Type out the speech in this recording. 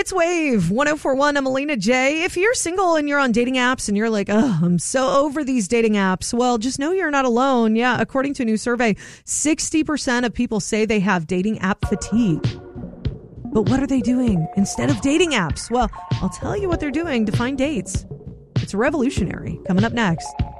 It's Wave 104.1. I'm Melina J. If you're single and you're on dating apps and you're like, oh, I'm so over these dating apps, well, just know you're not alone. Yeah, according to a new survey, 60% of people say they have dating app fatigue. But what are they doing instead of dating apps? Well, I'll tell you what they're doing to find dates. It's revolutionary. Coming up next.